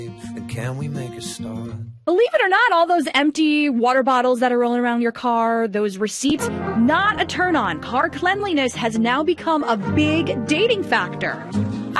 And can we make a start? Believe it or not, all those empty water bottles that are rolling around your car, those receipts, not a turn on. Car cleanliness has now become a big dating factor.